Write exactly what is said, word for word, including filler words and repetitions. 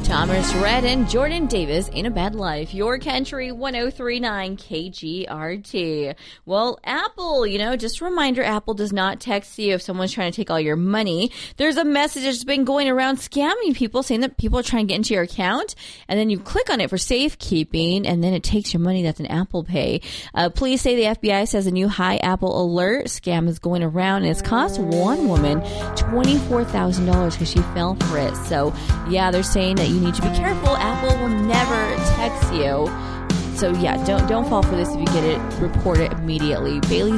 Thomas Red and Jordan Davis, Ain't a Bad Life. Your Country one oh three point nine K G R T. Well, Apple, you know, just a reminder, Apple does not text you if someone's trying to take all your money. There's a message that's been going around scamming people, saying that people are trying to get into your account, and then you click on it for safekeeping, and then it takes your money. That's an Apple Pay. Uh, police say the F B I says a new high Apple alert scam is going around, and it's cost one woman twenty-four thousand dollars because she fell for it. So, yeah, they're saying that you need to be careful. Apple will never text you. So, yeah, don't don't fall for this if you get it. Report it immediately. Bailey's